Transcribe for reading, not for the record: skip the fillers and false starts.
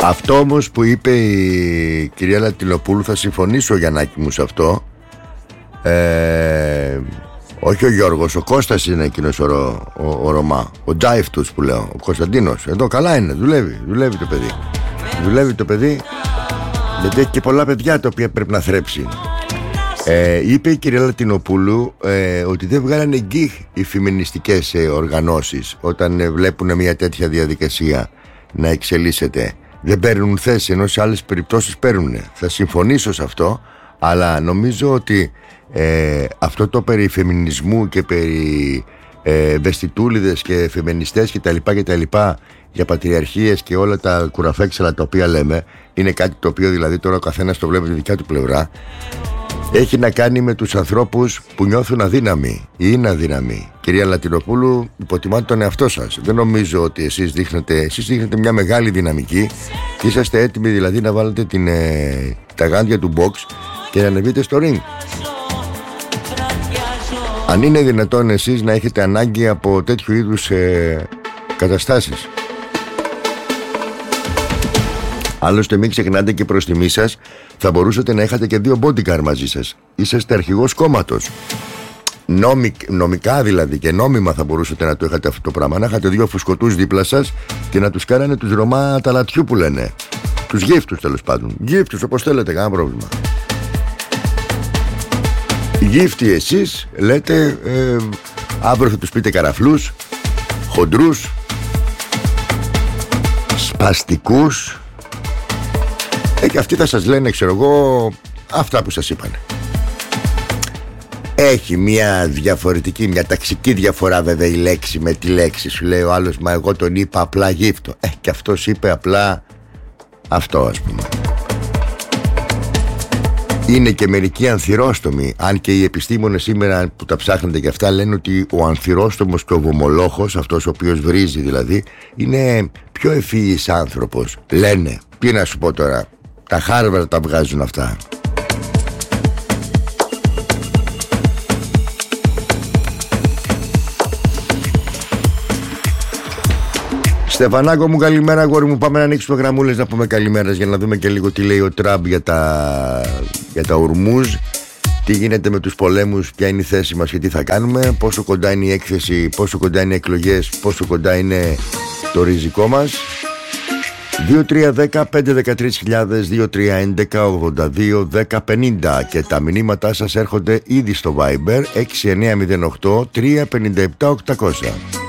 Αυτό όμως που είπε η κυρία Λατινοπούλου, θα συμφωνήσω, Γιαννάκη μου, σε αυτό. Όχι ο Γιώργος, ο Κώστας είναι εκείνος ο Ρωμά, ο Τζάιφτους που λέω, ο Κωνσταντίνος. Εδώ καλά είναι, δουλεύει το παιδί. Δουλεύει το παιδί, γιατί έχει και πολλά παιδιά τα οποία πρέπει να θρέψει. Είπε η κυρία Λατινοπούλου ότι δεν βγάλανε γκίχ οι φεμινιστικές οργανώσεις όταν βλέπουν μια τέτοια διαδικασία να εξελίσσεται. Δεν παίρνουν θέση, ενώ σε άλλες περιπτώσεις παίρνουν. Θα συμφωνήσω σε αυτό, αλλά νομίζω ότι αυτό το περί φεμινισμού και περί βεστιτούλιδες και φεμινιστές κτλ, για πατριαρχίες και όλα τα κουραφέξαλα τα οποία λέμε, είναι κάτι το οποίο δηλαδή τώρα ο καθένας το βλέπει τη δικιά του πλευρά. Έχει να κάνει με τους ανθρώπους που νιώθουν αδύναμοι ή είναι αδύναμοι. Κυρία Λατινοπούλου, υποτιμάτε τον εαυτό σας. Δεν νομίζω ότι εσείς δείχνετε μια μεγάλη δυναμική και είσαστε έτοιμοι δηλαδή να βάλετε τα γάντια του box και να ανεβείτε στο ring. Αν είναι δυνατόν εσείς να έχετε ανάγκη από τέτοιου είδους καταστάσεις. Άλλωστε μην ξεχνάτε και προς τιμή σας, θα μπορούσατε να έχετε και 2 bodyguard μαζί σας. Είσαστε αρχηγός κόμματος. Νομικά δηλαδή και νόμιμα θα μπορούσατε να το έχετε αυτό το πράγμα. Να είχατε 2 φουσκωτούς δίπλα σας και να τους κάνανε τους Ρωμά τα λατιού που λένε. Τους γύφτους τέλος πάντων. Γύφτους όπως θέλετε, κανένα πρόβλημα. Γύφτοι εσείς λέτε, αύριο θα τους πείτε καραφλούς, χοντρούς, σπαστικούς. Και αυτοί θα σας λένε, ξέρω εγώ, αυτά που σας είπανε. Έχει μια διαφορετική, μια ταξική διαφορά βέβαια η λέξη με τη λέξη. Σου λέει ο άλλος, μα εγώ τον είπα απλά γύφτο. Και αυτός είπε απλά αυτό, ας πούμε. Είναι και μερικοί ανθυρόστομοι. Αν και οι επιστήμονες σήμερα που τα ψάχνετε και αυτά λένε ότι ο ανθυρόστομος και ο βομολόχος, αυτός ο οποίος βρίζει δηλαδή, είναι πιο ευφυής άνθρωπος. Λένε. Τι να σου πω τώρα, τα Χάρβαρντ τα βγάζουν αυτά. Στεφανάκο μου, καλημέρα αγόρι μου. Πάμε να ανοίξουμε γραμμούλες να πούμε καλημέρας για να δούμε και λίγο τι λέει ο Τραμπ για τα Ορμούζ. Τι γίνεται με τους πολέμους, ποια είναι η θέση μας και τι θα κάνουμε. Πόσο κοντά είναι η έκθεση, πόσο κοντά είναι οι εκλογές, πόσο κοντά είναι το ριζικό μας. 2310-513.000, 2311-82-1050 και τα μηνύματά σας έρχονται ήδη στο Viber 6908-357-800.